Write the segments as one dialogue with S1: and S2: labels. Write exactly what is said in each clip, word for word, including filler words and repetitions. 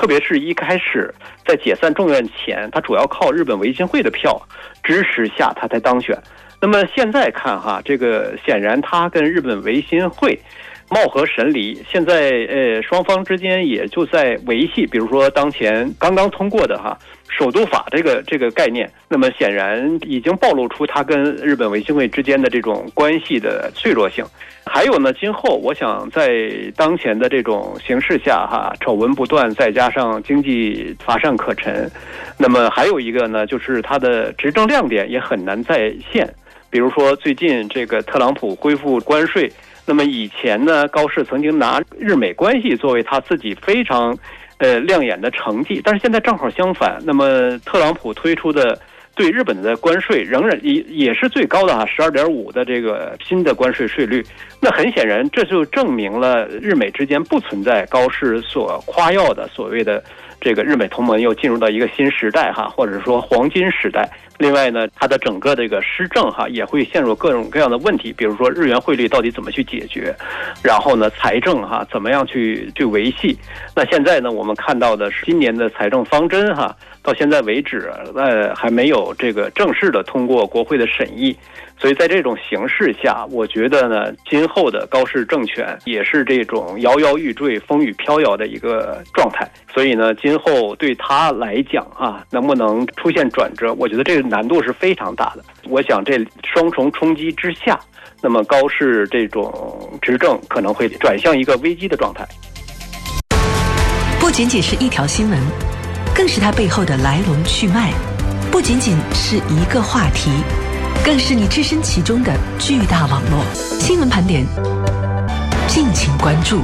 S1: 特别是一开始在解散众院前，他主要靠日本维新会的票支持下他才当选。那么现在看哈，这个显然他跟日本维新会貌合神离，现在呃双方之间也就在维系，比如说当前刚刚通过的哈首都法这个这个概念，那么显然已经暴露出他跟日本维新会之间的这种关系的脆弱性。还有呢，今后我想在当前的这种形势下哈，丑闻不断，再加上经济乏善可陈，那么还有一个呢，就是他的执政亮点也很难再现。比如说最近这个特朗普恢复关税，那么以前呢，高市曾经拿日美关系作为他自己非常呃亮眼的成绩，但是现在正好相反。那么特朗普推出的对日本的关税仍然也也是最高的哈，十二点五的这个新的关税税率。那很显然，这就证明了日美之间不存在高市所夸耀的所谓的这个日美同盟又进入到一个新时代哈，或者说黄金时代。另外呢，它的整个这个施政哈也会陷入各种各样的问题，比如说日元汇率到底怎么去解决，然后呢财政哈怎么样去去维系。那现在呢，我们看到的是今年的财政方针哈，到现在为止呃还没有这个正式的通过国会的审议。所以在这种形势下，我觉得呢，今后的高市政权也是这种摇摇欲坠、风雨飘摇的一个状态。所以呢，今后对他来讲啊，能不能出现转折，我觉得这个难度是非常大的。我想这双重冲击之下，那么高市这种执政可能会转向一个危机的状态。
S2: 不仅仅是一条新闻，更是它背后的来龙去脉；不仅仅是一个话题，更是你置身其中的巨大网络。新闻盘点，敬请关注。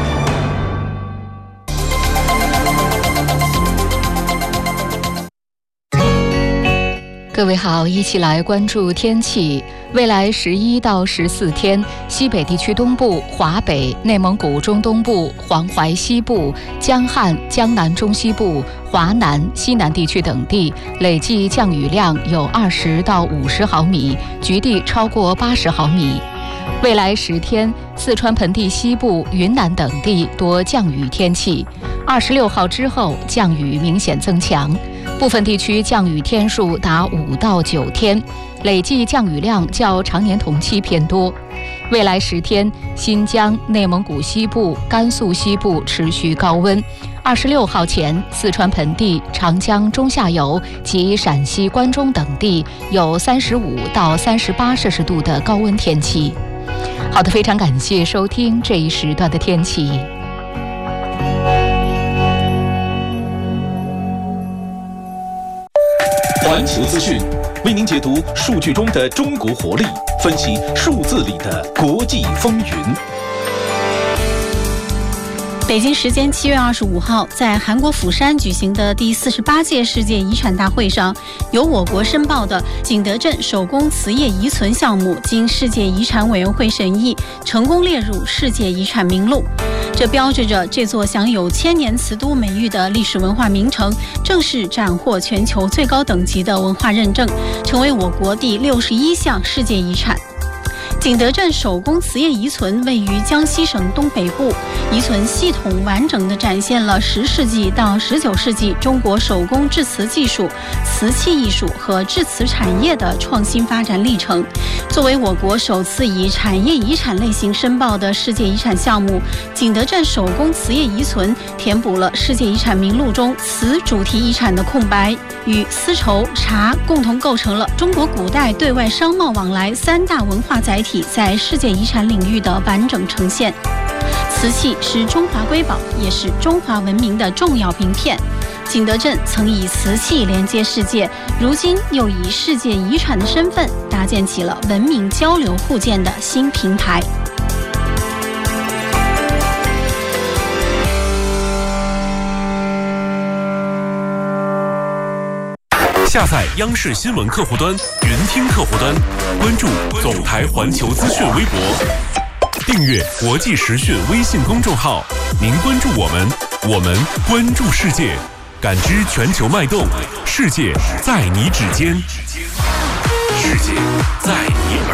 S3: 各位好，一起来关注天气。未来十一到十四天，西北地区东部、华北、内蒙古中东部、黄淮西部、江汉、江南中西部、华南、西南地区等地累计降雨量有二十到五十毫米，局地超过八十毫米。未来十天，四川盆地西部、云南等地多降雨天气。二十六号之后，降雨明显增强，部分地区降雨天数达五到九天，累计降雨量较常年同期偏多。未来十天，新疆、内蒙古西部、甘肃西部持续高温。二十六号前，四川盆地、长江中下游及陕西关中等地有三十五到三十八摄氏度的高温天气。好的，非常感谢收听这一时段的天气。
S4: 环球资讯为您解读数据中的中国活力，分析数字里的国际风云。
S5: 北京时间七月二十五号，在韩国釜山举行的第四十八届世界遗产大会上，由我国申报的景德镇手工瓷业遗存项目经世界遗产委员会审议，成功列入世界遗产名录。这标志着这座享有千年瓷都美誉的历史文化名城正式斩获全球最高等级的文化认证，成为我国第六十一项世界遗产。景德镇手工瓷业遗存位于江西省东北部，遗存系统完整地展现了十世纪到十九世纪中国手工制瓷技术、瓷器艺术和制瓷产业的创新发展历程。作为我国首次以产业遗产类型申报的世界遗产项目，景德镇手工瓷业遗存填补了世界遗产名录中瓷主题遗产的空白，与丝绸、茶共同构成了中国古代对外商贸往来三大文化载体在世界遗产领域的完整呈现。瓷器是中华瑰宝，也是中华文明的重要名片。景德镇曾以瓷器连接世界，如今又以世界遗产的身份搭建起了文明交流互鉴的新平台。
S6: 下载央视新闻客户端、云听客户端，关注总台环球资讯微博，订阅国际时讯微信公众号。您关注我们，我们关注世界，感知全球脉动，世界在你指尖，世界在你耳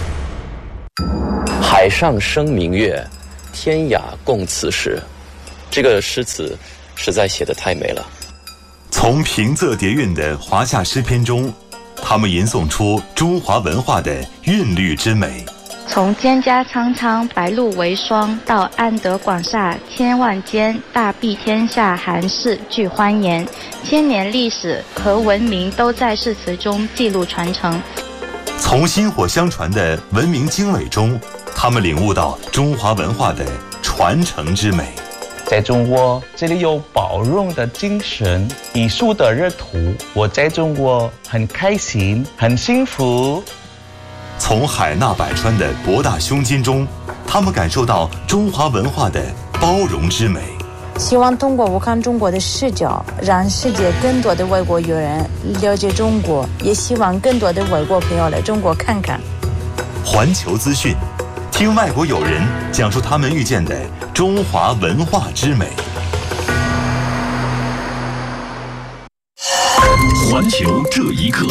S6: 边。
S7: 海上生明月，天涯共此时。 这个诗词实在写得太美了。
S8: 从平仄叠韵的华夏诗篇中，他们吟诵出中华文化的韵律之美。
S9: 从蒹葭苍苍，白露为霜，到安得广厦千万间，大庇天下寒士俱欢颜，千年历史和文明都在诗词中记录传承。
S8: 从薪火相传的文明经纬中，他们领悟到中华文化的传承之美。
S10: 在中国，这里有包容的精神，艺术的热土，我在中国很开心，很幸福。
S8: 从海纳百川的博大胸襟中，他们感受到中华文化的包容之美。
S11: 希望通过我看中国的视角，让世界更多的外国友人了解中国，也希望更多的外国朋友来中国看看。
S8: 环球资讯，听外国友人讲述他们遇见的中华文化之美。
S4: 环球这一刻。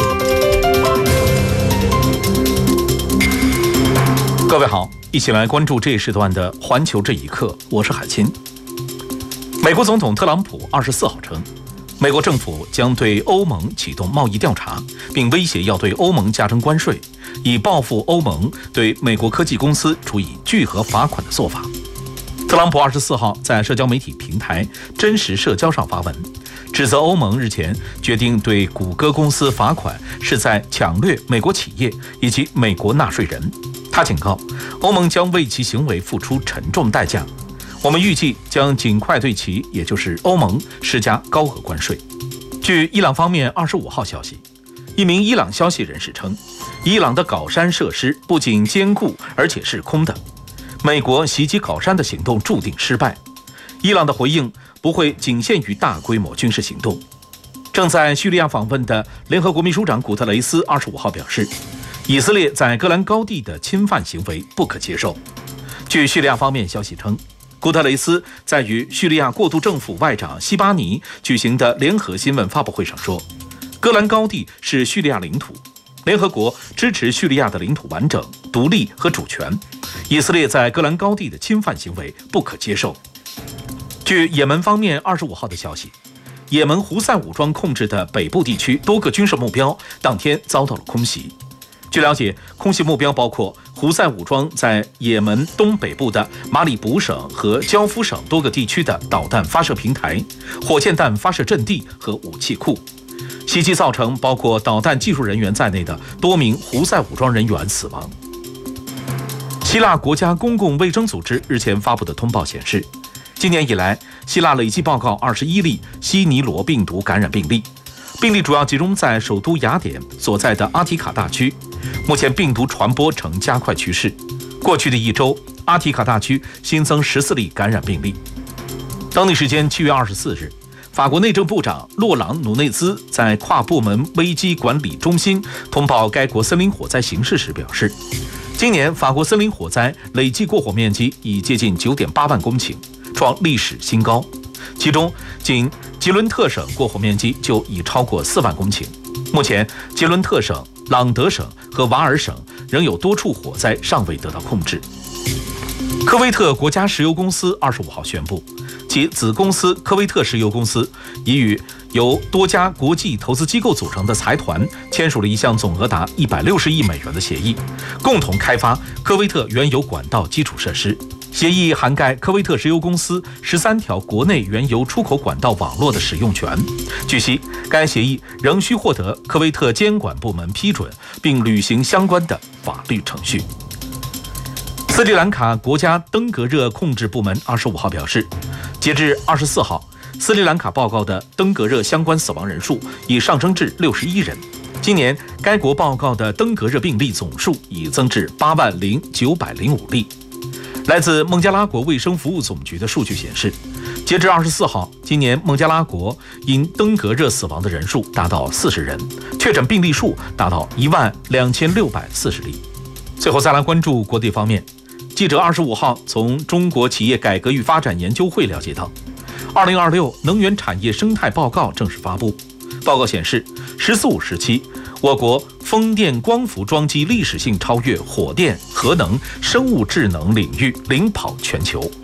S4: 各位好，一起来关注这一时段的环球这一刻，我是海清。美国总统特朗普二十四号称，美国政府将对欧盟启动贸易调查，并威胁要对欧盟加征关税，以报复欧盟对美国科技公司处以巨额罚款的做法。特朗普二十四号在社交媒体平台真实社交上发文，指责欧盟日前决定对谷歌公司罚款是在抢掠美国企业以及美国纳税人。他警告，欧盟将为其行为付出沉重代价。我们预计将尽快对其，也就是欧盟施加高额关税。据伊朗方面二十五号消息，一名伊朗消息人士称，伊朗的搞山设施不仅坚固，而且是空的。美国袭击搞山的行动注定失败。伊朗的回应不会仅限于大规模军事行动。正在叙利亚访问的联合国秘书长古特雷斯二十五号表示，以色列在戈兰高地的侵犯行为不可接受。据叙利亚方面消息称，古特雷斯在与叙利亚过渡政府外长西巴尼举行的联合新闻发布会上说，戈兰高地是叙利亚领土，联合国支持叙利亚的领土完整、独立和主权，以色列在戈兰高地的侵犯行为不可接受。据也门方面二十五号的消息，也门胡塞武装控制的北部地区多个军事目标当天遭到了空袭。据了解，空袭目标包括胡塞武装在也门东北部的马里卜省和焦夫省多个地区的导弹发射平台、火箭弹发射阵地和武器库。袭击造成包括导弹技术人员在内的多名胡塞武装人员死亡。希腊国家公共卫生组织日前发布的通报显示，今年以来，希腊累计报告二十一例西尼罗病毒感染病例，病例主要集中在首都雅典所在的阿提卡大区。目前病毒传播呈加快趋势。过去的一周，阿提卡大区新增十四例感染病例。当地时间七月二十四日，法国内政部长洛朗·努内兹在跨部门危机管理中心通报该国森林火灾形势时表示，今年法国森林火灾累计过火面积已接近 九点八万公顷，创历史新高。其中，仅吉伦特省过火面积就已超过四万公顷。目前，吉伦特省、朗德省和瓦尔省仍有多处火灾尚未得到控制。科威特国家石油公司二十五号宣布，其子公司科威特石油公司已与由多家国际投资机构组成的财团签署了一项总额达一百六十亿美元的协议，共同开发科威特原油管道基础设施。协议涵盖科威特石油公司十三条国内原油出口管道网络的使用权。据悉，该协议仍需获得科威特监管部门批准，并履行相关的法律程序。斯里兰卡国家登革热控制部门二十五号表示，截至二十四号，斯里兰卡报告的登革热相关死亡人数已上升至六十一人。今年，该国报告的登革热病例总数已增至八万零九百零五例。来自孟加拉国卫生服务总局的数据显示，截至二十四号，今年孟加拉国因登革热死亡的人数达到四十人，确诊病例数达到一万两千六百四十例。最后再来关注国际方面，记者二十五号从中国企业改革与发展研究会了解到，二零二六能源产业生态报告正式发布。报告显示，十四五时期，我国风电光伏装机历史性超越火电、核能、生物智能领域，领跑全球。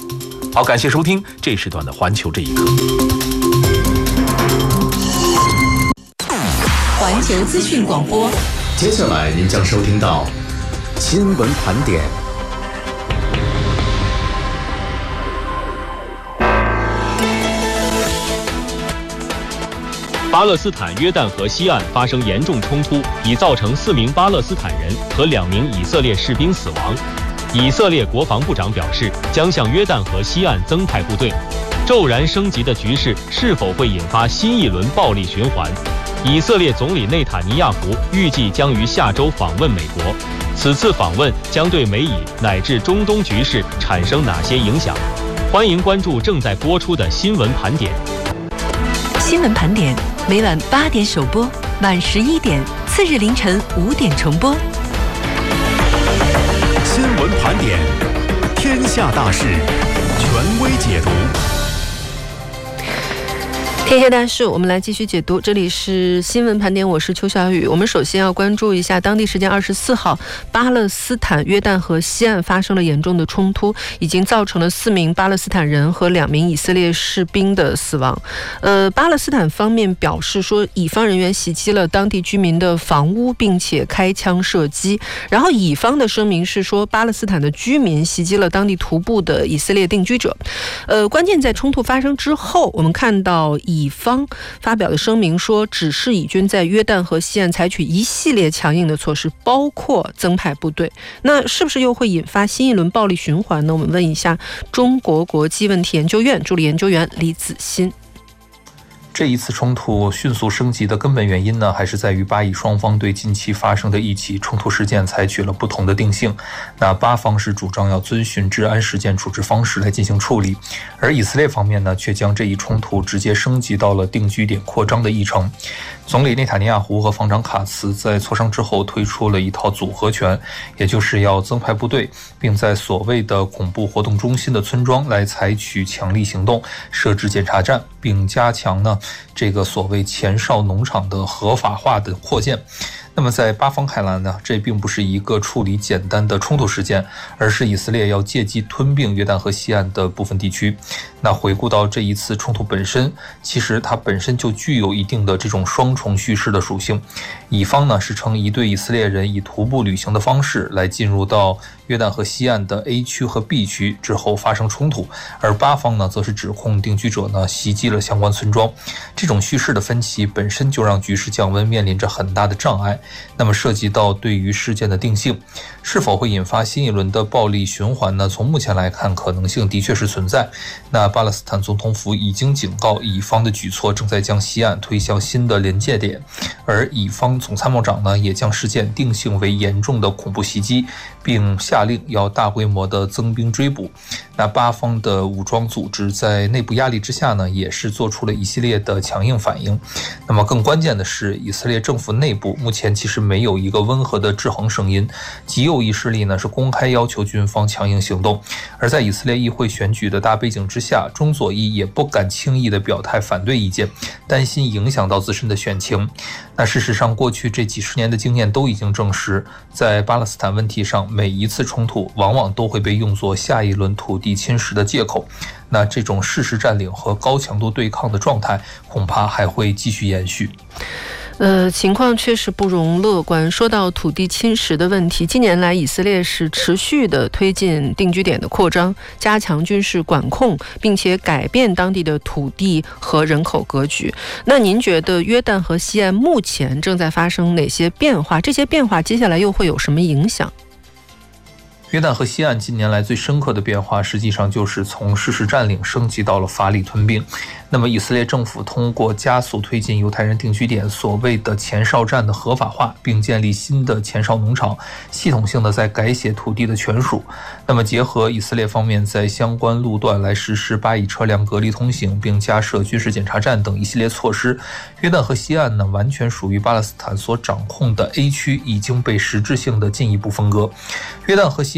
S4: 好，感谢收听这时段的环球这一刻。
S2: 环球资讯广播，
S12: 接下来您将收听到新闻盘点。
S13: 巴勒斯坦约旦河西岸发生严重冲突，已造成四名巴勒斯坦人和两名以色列士兵死亡。以色列国防部长表示，将向约旦河西岸增派部队。骤然升级的局势是否会引发新一轮暴力循环？以色列总理内塔尼亚胡预计将于下周访问美国，此次访问将对美以乃至中东局势产生哪些影响？欢迎关注正在播出的新闻盘点。
S2: 新闻盘点每晚八点首播，晚十一点，次日凌晨五点重播。
S12: 新闻盘点，天下大事，权威解读。
S14: 天下大事，我们来继续解读。这里是新闻盘点，我是邱小雨。我们首先要关注一下当地时间二十四号，巴勒斯坦约旦河西岸发生了严重的冲突，已经造成了四名巴勒斯坦人和两名以色列士兵的死亡。呃，巴勒斯坦方面表示说，以方人员袭击了当地居民的房屋，并且开枪射击。然后以方的声明是说，巴勒斯坦的居民袭击了当地徒步的以色列定居者。呃，关键在冲突发生之后，我们看到以以方发表的声明说，指示以军在约旦河西岸采取一系列强硬的措施，包括增派部队。那是不是又会引发新一轮暴力循环呢？我们问一下中国国际问题研究院助理研究员李子欣。
S4: 这一次冲突迅速升级的根本原因呢，还是在于巴以双方对近期发生的一起冲突事件采取了不同的定性。那巴方是主张要遵循治安事件处置方式来进行处理，而以色列方面呢，却将这一冲突直接升级到了定居点扩张的议程。总理内塔尼亚胡和防长卡茨在磋商之后推出了一套组合拳，也就是要增派部队，并在所谓的恐怖活动中心的村庄来采取强力行动，设置检查站，并加强呢这个所谓前哨农场的合法化的扩建。那么在巴方看来呢，这并不是一个处理简单的冲突事件，而是以色列要借机吞并约旦河西岸的部分地区。那回顾到这一次冲突本身，其实它本身就具有一定的这种双重叙事的属性。以方呢是称一队以色列人以徒步旅行的方式来进入到约旦河西岸的 A 区和 B 区之后发生冲突，而巴方呢则是指控定居者呢袭击了相关村庄。这种叙事的分歧本身就让局势降温面临着很大的障碍。那么涉及到对于事件的定性，是否会引发新一轮的暴力循环呢？从目前来看，可能性的确是存在。那巴勒斯坦总统府已经警告，以方的举措正在将西岸推向新的临界点，而以方总参谋长呢也将事件定性为严重的恐怖袭击，并下令要大规模的增兵追捕。那巴方的武装组织在内部压力之下呢，也是做出了一系列的强硬反应。那么更关键的是，以色列政府内部目前其实没有一个温和的制衡声音，极右翼势力呢是公开要求军方强硬行动，而在以色列议会选举的大背景之下，中左翼也不敢轻易的表态反对意见，担心影响到自身的选情。那事实上，过去这几十年的经验都已经证实，在巴勒斯坦问题上，每一次冲突往往都会被用作下一轮土地侵蚀的借口。那这种事实占领和高强度对抗的状态，恐怕还会继续延续。
S14: 呃，情况确实不容乐观。说到土地侵蚀的问题，近年来以色列是持续的推进定居点的扩张，加强军事管控，并且改变当地的土地和人口格局。那您觉得约旦河西岸目前正在发生哪些变化？这些变化接下来又会有什么影响？
S4: 约旦河西岸近年来最深刻的变化，实际上就是从事实占领升级到了法理吞并。那么以色列政府通过加速推进犹太人定居点所谓的前哨站的合法化，并建立新的前哨农场，系统性的在改写土地的权属。那么结合以色列方面在相关路段来实施巴以车辆隔离通行，并加设军事检查站等一系列措施，约旦河西岸呢完全属于巴勒斯坦所掌控的 A 区已经被实质性的进一步分割。约旦河西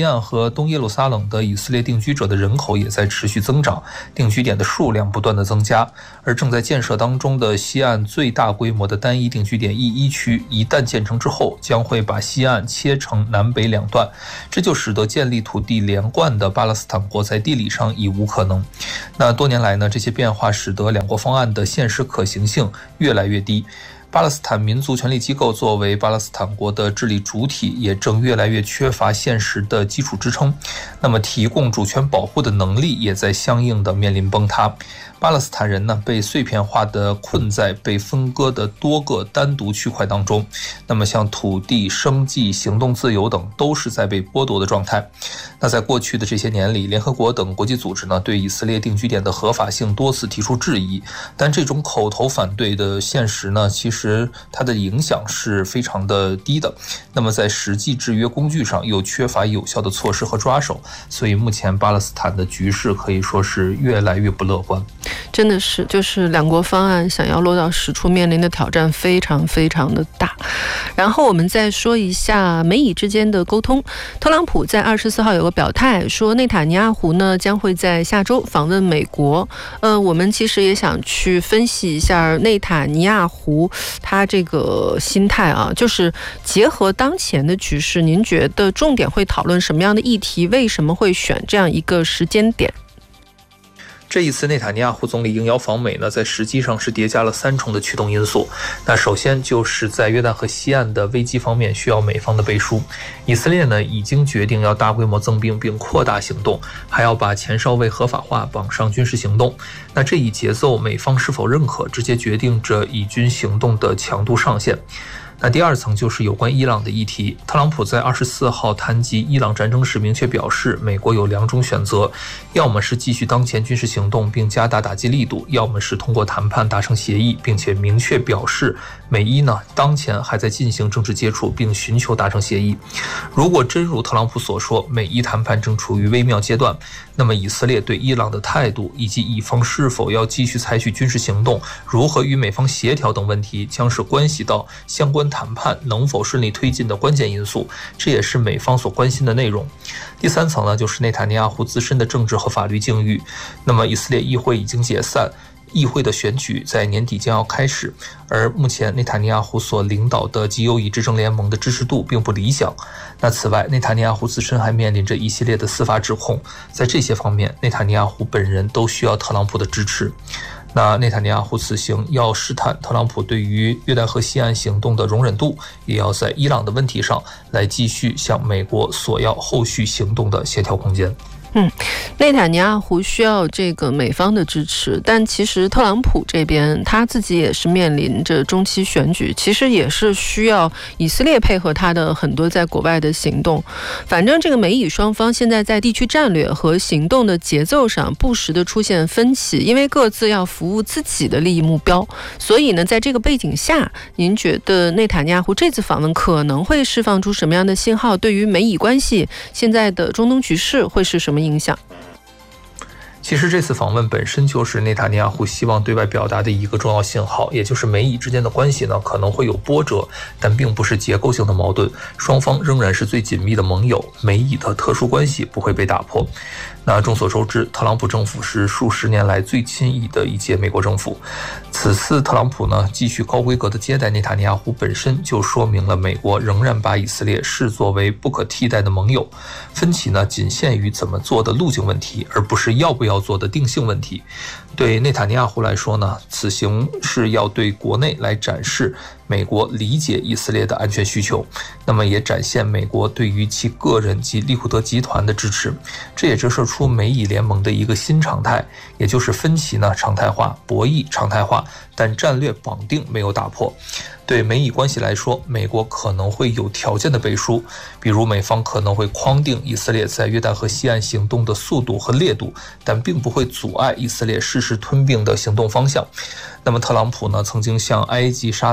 S15: 西岸和东耶路撒冷的以色列定居者的人口也在持续增长，定居点的数量不断的增加，而正在建设当中的西岸最大规模的单一定居点 E 一区，一旦建成之后，将会把西岸切成南北两段，这就使得建立土地连贯的巴勒斯坦国在地理上已无可能。那多年来呢，这些变化使得两国方案的现实可行性越来越低。巴勒斯坦民族权力机构作为巴勒斯坦国的治理主体，也正越来越缺乏现实的基础支撑，那么提供主权保护的能力也在相应的面临崩塌。巴勒斯坦人呢，被碎片化的困在被分割的多个单独区块当中，那么像土地、生计、行动自由等都是在被剥夺的状态。那在过去的这些年里，联合国等国际组织呢，对以色列定居点的合法性多次提出质疑，但这种口头反对的现实呢，其实它的影响是非常的低的。那么在实际制约工具上又缺乏有效的措施和抓手，所以目前巴勒斯坦的局势可以说是越来越不乐观。
S14: 真的是，就是两国方案想要落到实处，面临的挑战非常非常的大。然后我们再说一下美以之间的沟通。特朗普在二十四号有个表态，说内塔尼亚胡呢将会在下周访问美国。呃，我们其实也想去分析一下内塔尼亚胡他这个心态啊，就是结合当前的局势，您觉得重点会讨论什么样的议题？为什么会选这样一个时间点？
S15: 这一次内塔尼亚胡总理应邀访美呢，在实际上是叠加了三重的驱动因素。那首先就是在约旦河西岸的危机方面需要美方的背书。以色列呢已经决定要大规模增兵并扩大行动，还要把前哨位合法化绑上军事行动。那这一节奏美方是否认可，直接决定着以军行动的强度上限。那第二层就是有关伊朗的议题。特朗普在二十四号谈及伊朗战争时明确表示，美国有两种选择，要么是继续当前军事行动并加大打击力度，要么是通过谈判达成协议，并且明确表示美伊呢当前还在进行政治接触并寻求达成协议。如果真如特朗普所说，美伊谈判正处于微妙阶段，那么以色列对伊朗的态度以及以方是否要继续采取军事行动，如何与美方协调等问题，将是关系到相关谈判能否顺利推进的关键因素，这也是美方所关心的内容。第三层呢，就是内塔尼亚胡自身的政治和法律境遇。那么以色列议会已经解散，议会的选举在年底将要开始，而目前内塔尼亚胡所领导的极右翼执政联盟的支持度并不理想。那此外，内塔尼亚胡自身还面临着一系列的司法指控，在这些方面，内塔尼亚胡本人都需要特朗普的支持。那内塔尼亚胡此行要试探特朗普对于约旦河西岸行动的容忍度，也要在伊朗的问题上来继续向美国索要后续行动的协调空间。
S14: 嗯，内塔尼亚胡需要这个美方的支持，但其实特朗普这边他自己也是面临着中期选举，其实也是需要以色列配合他的很多在国外的行动。反正这个美以双方现在在地区战略和行动的节奏上不时的出现分歧，因为各自要服务自己的利益目标。所以呢，在这个背景下，您觉得内塔尼亚胡这次访问可能会释放出什么样的信号？对于美以关系现在的中东局势会是什么影响？
S15: 其实这次访问本身就是内塔尼亚胡希望对外表达的一个重要信号，也就是美以之间的关系呢可能会有波折，但并不是结构性的矛盾，双方仍然是最紧密的盟友，美以的特殊关系不会被打破。那众所周知，特朗普政府是数十年来最亲意的一届美国政府。此次特朗普呢继续高规格的接待内塔尼亚胡，本身就说明了美国仍然把以色列视作为不可替代的盟友。分歧呢仅限于怎么做的路径问题，而不是要不要做的定性问题。对内塔尼亚胡来说呢，此行是要对国内来展示美国理解以色列的安全需求，那么也展现美国对于其个人及利库德集团的支持。这也折射出美以联盟的一个新常态，也就是分歧呢常态化，博弈常态化，但战略绑定没有打破。对美以关系来说，美国可能会有条件的背书，比如美方可能会框定以色列在约旦河西岸行动的速度和烈度，但并不会阻碍以色列誓师吞并的行动方向。那么特朗普呢，曾经向埃及、沙特等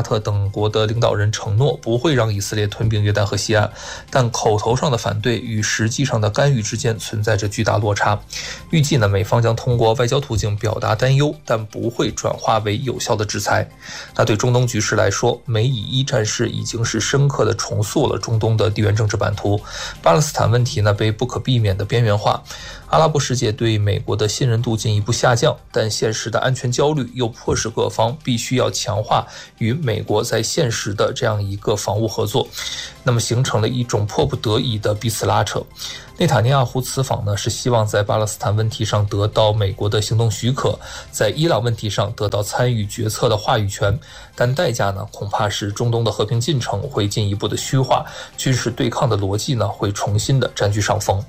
S15: 两国的领导人承诺不会让以色列吞并约旦河西岸，但口头上的反对与实际上的干预之间存在着巨大落差。预计呢，美方将通过外交途径表达担忧，但不会转化为有效的制裁。那对中东局势来说，美以一战事已经是深刻地重塑了中东的地缘政治版图，巴勒斯坦问题呢被不可避免的边缘化，阿拉伯世界对美国的信任度进一步下降，但现实的安全焦虑又迫使各方必须要强化与美国在现实的这样一个防务合作，那么形成了一种迫不得已的彼此拉扯。内塔尼亚胡此访呢，是希望在巴勒斯坦问题上得到美国的行动许可，在伊朗问题上得到参与决策的话语权，但代价呢，恐怕是中东的和平进程会进一步的虚化，军事对抗的逻辑呢，会重新的占据上风。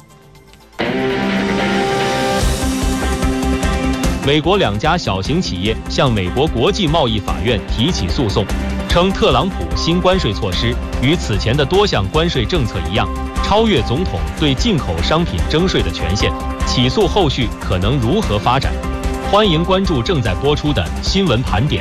S13: 美国两家小型企业向美国国际贸易法院提起诉讼，称特朗普新关税措施与此前的多项关税政策一样，超越总统对进口商品征税的权限。起诉后续可能如何发展？欢迎关注正在播出的新闻盘点。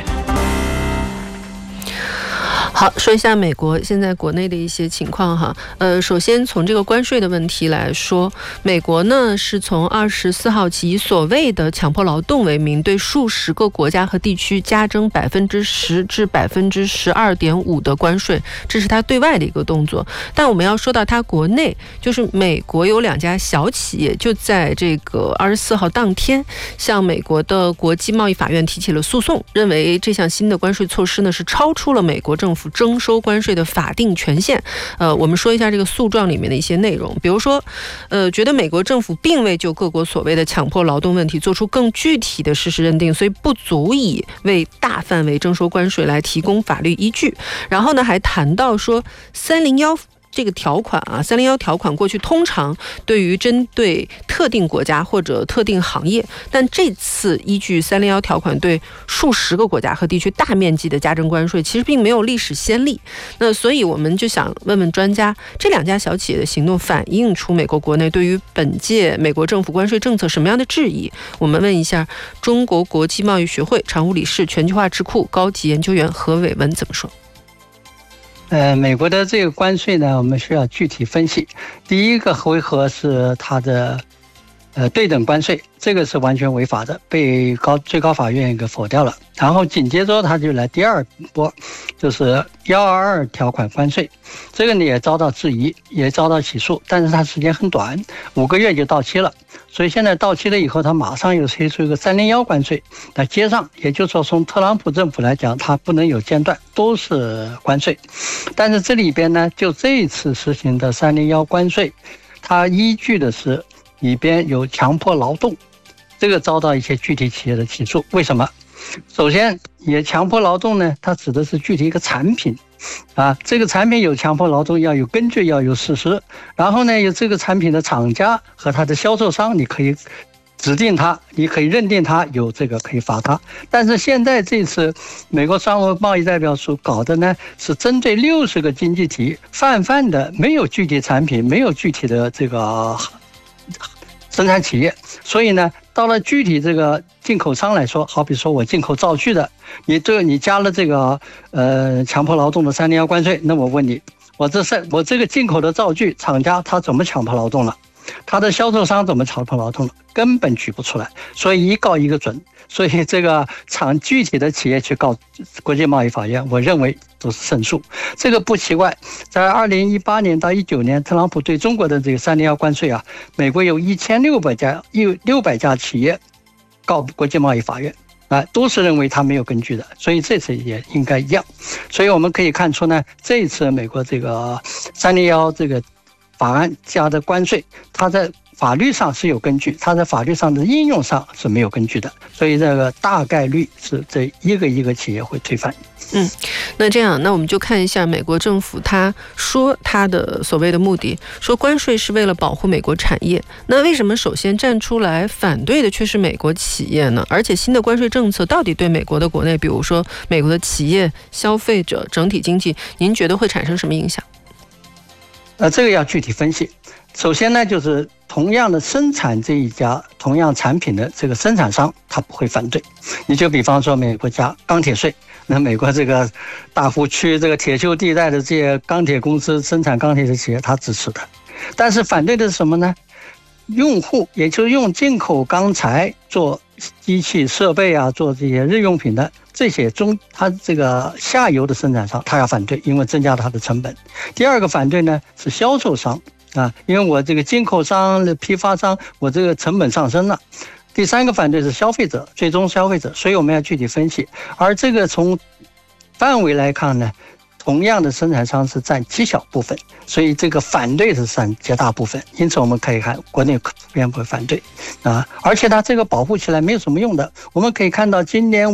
S14: 好，说一下美国现在国内的一些情况哈。呃，首先从这个关税的问题来说，美国呢是从二十四号起以所谓的强迫劳动为名，对数十个国家和地区加征百分之十至百分之十二点五的关税，这是它对外的一个动作。但我们要说到它国内，就是美国有两家小企业就在这个二十四号当天向美国的国际贸易法院提起了诉讼，认为这项新的关税措施呢是超出了美国政府征收关税的法定权限。呃，我们说一下这个诉状里面的一些内容，比如说，呃，觉得美国政府并未就各国所谓的强迫劳动问题做出更具体的事实认定，所以不足以为大范围征收关税来提供法律依据。然后呢，还谈到说三零一这个条款啊，三零一条款过去通常对于针对特定国家或者特定行业，但这次依据三零一条款对数十个国家和地区大面积的加征关税，其实并没有历史先例。那所以我们就想问问专家，这两家小企业的行动反映出美国国内对于本届美国政府关税政策什么样的质疑？我们问一下中国国际贸易学会常务理事、全球化智库高级研究员何伟文怎么说？
S16: 呃，美国的这个关税呢，我们需要具体分析。第一个回合是它的呃对等关税，这个是完全违法的，被高最高法院给否掉了。然后紧接着他就来第二波，就是一二二条款关税，这个呢也遭到质疑，也遭到起诉，但是它时间很短，五个月就到期了。所以现在到期了以后，他马上又推出一个三零一关税来接上，也就是说从特朗普政府来讲，它不能有间断，都是关税。但是这里边呢，就这一次实行的三零一关税，它依据的是里边有强迫劳动，这个遭到一些具体企业的起诉。为什么？首先，也强迫劳动呢，它指的是具体一个产品啊，这个产品有强迫劳动，要有根据，要有事实。然后呢，有这个产品的厂家和它的销售商，你可以指定他，你可以认定他有这个可以罚他。但是现在这次美国商务贸易代表处搞的呢，是针对六十个经济体泛泛的，没有具体产品，没有具体的这个生产企业，所以呢，到了具体这个进口商来说，好比说我进口灶具的，你这你加了这个呃强迫劳动的三零一关税，那我问你，我这是我这个进口的灶具厂家他怎么强迫劳动了？他的销售商怎么强迫劳动了？根本举不出来，所以一告一个准。所以这个厂具体的企业去告国际贸易法院，我认为都是胜诉。这个不奇怪，在二零一八年到一九年，特朗普对中国的这个三零一关税啊，美国有一千六百家有六百家企业告国际贸易法院啊，都是认为他没有根据的，所以这次也应该一样。所以我们可以看出呢，这一次美国这个三零一这个法案加的关税，它在法律上是有根据，它在法律上的应用上是没有根据的，所以这个大概率是这一个一个企业会推翻。
S14: 嗯，那这样，那我们就看一下美国政府他说他的所谓的目的，说关税是为了保护美国产业。那为什么首先站出来反对的却是美国企业呢？而且新的关税政策到底对美国的国内，比如说美国的企业、消费者、整体经济，您觉得会产生什么影响？
S16: 呃，这个要具体分析。 首先呢，就是同样的生产这一家同样产品的这个生产商，他不会反对。你就比方说美国加钢铁税，那美国这个大湖区这个铁锈地带的这些钢铁公司生产钢铁的企业，他支持的。但是反对的是什么呢？用户，也就是用进口钢材做机器设备啊，做这些日用品的这些中，它这个下游的生产商，他要反对，因为增加它的成本。第二个反对呢是销售商啊，因为我这个进口商、批发商，我这个成本上升了。第三个反对是消费者，最终消费者，所以我们要具体分析。而这个从范围来看呢，同样的生产商是占极小部分，所以这个反对是占绝大部分。因此我们可以看国内普遍不会反对啊，而且它这个保护起来没有什么用的。我们可以看到今年